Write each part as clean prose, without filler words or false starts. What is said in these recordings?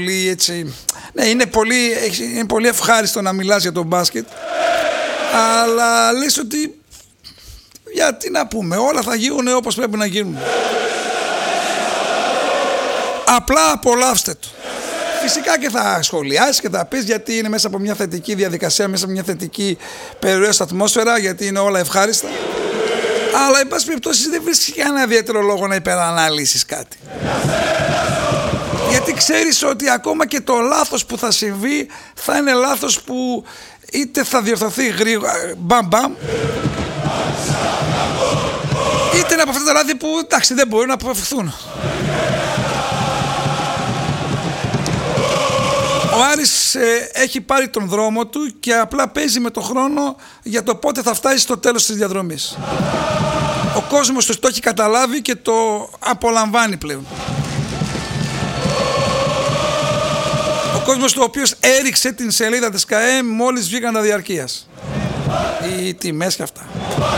πολύ έτσι. Ναι, είναι πολύ ευχάριστο να μιλάς για τον μπάσκετ, αλλά λες ότι γιατί να πούμε, όλα θα γίνουν όπως πρέπει να γίνουν. Απλά απολαύστε το. Φυσικά και θα σχολιάσεις και θα πεις γιατί είναι μέσα από μια θετική διαδικασία, μέσα από μια θετική περιοχή ατμόσφαιρα, γιατί είναι όλα ευχάριστα. Αλλά εν πάση περιπτώσει δεν βρίσκεις κανένα ιδιαίτερο λόγο να υπεραναλύσεις κάτι. Γιατί ξέρεις ότι ακόμα και το λάθος που θα συμβεί θα είναι λάθος που είτε θα διορθωθεί γρήγορα, μπαμ μπαμ, είτε είναι από αυτά τα λάθη που εντάξει δεν μπορούν να αποφευχθούν. Ο Άρης έχει πάρει τον δρόμο του και απλά παίζει με τον χρόνο για το πότε θα φτάσει στο τέλος της διαδρομής. Ο κόσμος το έχει καταλάβει και το απολαμβάνει πλέον. Ο κόσμος ο οποίος έριξε την σελίδα της ΚΑΕ μόλις βγήκαν τα διαρκείας. Οι τιμές και αυτά.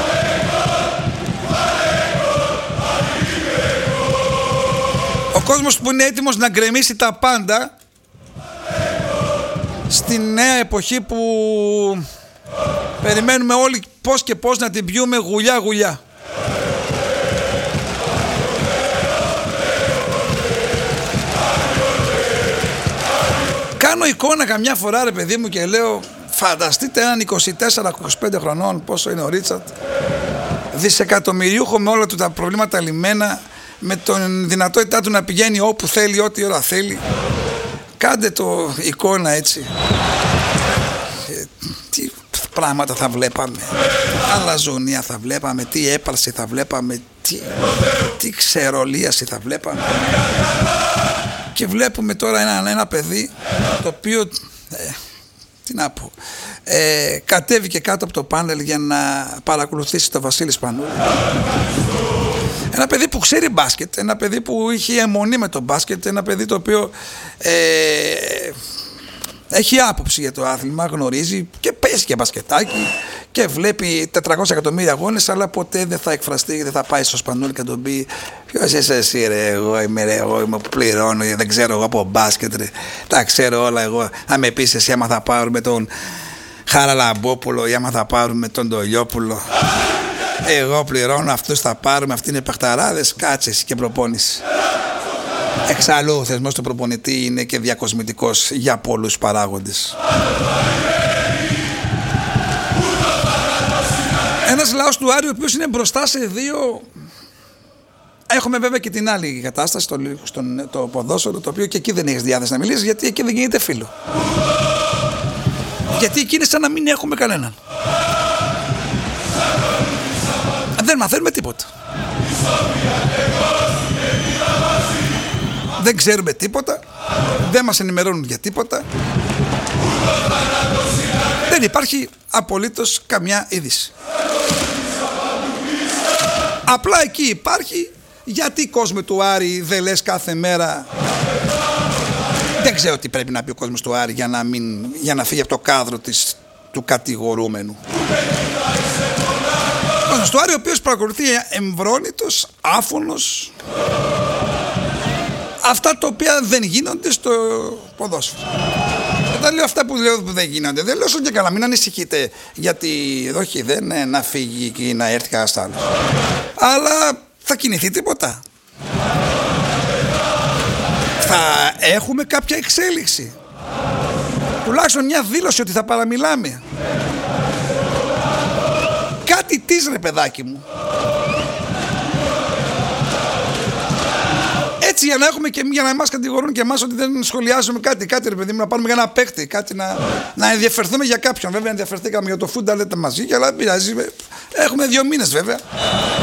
Ο κόσμος που είναι έτοιμος να γκρεμίσει τα πάντα στη νέα εποχή που περιμένουμε όλοι πώς και πώς να την πιούμε γουλιά γουλιά. Κάνω εικόνα καμιά φορά ρε παιδί μου και λέω φανταστείτε έναν 24-25 χρονών, πόσο είναι ο Ρίτσαρτ, δισεκατομμυριούχο με όλα του τα προβλήματα λυμμένα, με την δυνατότητά του να πηγαίνει όπου θέλει, ό,τι ώρα θέλει. Κάντε το εικόνα έτσι. Τι πράγματα θα βλέπαμε, αλαζονία θα βλέπαμε, τι έπαρση θα βλέπαμε, τι ξερολίαση θα βλέπαμε. Και βλέπουμε τώρα ένα παιδί το οποίο, τι να πω, κατέβηκε κάτω από το πάνελ για να παρακολουθήσει τον Βασίλη Σπανούλη. Ένα παιδί που ξέρει μπάσκετ, ένα παιδί που είχε αιμονή με το μπάσκετ, ένα παιδί το οποίο έχει άποψη για το άθλημα, γνωρίζει και παίζει και μπασκετάκι και βλέπει 400 εκατομμύρια αγώνες, αλλά ποτέ δεν θα εκφραστεί, δεν θα πάει στο Σπανούλη και τον πει ποιος είσαι εσύ ρε, εγώ είμαι που πληρώνω, δεν ξέρω εγώ από μπάσκετ ρε, τα ξέρω όλα εγώ, θα με πεις εσύ άμα θα πάρουμε τον Χαραλαμπόπουλο ή άμα θα πάρουμε τον Τολιόπουλο. Εγώ πληρώνω, αυτούς θα πάρουμε, αυτοί είναι παιχταράδες, κάτσε εσύ και προπόνηση. Εξάλλου ο θεσμός του προπονητή είναι και διακοσμητικός για πολλούς παράγοντες. Ένας λαός του Άρη ο οποίος είναι μπροστά σε δύο. Έχουμε βέβαια και την άλλη κατάσταση, το ποδόσφαιρο, το οποίο και εκεί δεν έχεις διάθεση να μιλήσεις, γιατί εκεί δεν γίνεται φίλο. Γιατί εκεί είναι σαν να μην έχουμε κανέναν. Δεν μαθαίνουμε τίποτα. Δεν ξέρουμε τίποτα. Δεν μας ενημερώνουν για τίποτα. Δεν υπάρχει απολύτως καμιά είδηση. Απλά εκεί υπάρχει. Γιατί κόσμο του Άρη δεν λες κάθε μέρα. Δεν ξέρω τι πρέπει να πει ο κόσμος του Άρη για να φύγει από το κάδρο του κατηγορούμενου. Ο κόσμος του Άρη ο οποίος παρακολουθεί εμβρόνητος, άφωνος αυτά τα οποία δεν γίνονται στο ποδόσφαιρο. Όταν λέω αυτά που λέω που δεν γίνονται, δεν λέω όσο και καλά, μην ανησυχείτε γιατί όχι δεν να φύγει και να έρθει κανένας άλλος. Αλλά θα κινηθεί τίποτα. Θα έχουμε κάποια εξέλιξη. Τουλάχιστον μια δήλωση ότι θα παραμιλάμε. Κάτι της ρε παιδάκι μου. Έτσι για να έχουμε και για να μας κατηγορούν και εμάς ότι δεν σχολιάζουμε κάτι ρε παιδί μου, να πάρουμε για ένα παίκτη, κάτι να ενδιαφερθούμε για κάποιον. Βέβαια ενδιαφερθήκαμε για το φούντα λέτε μαζί, αλλά πειράζει. Έχουμε 2 μήνες βέβαια.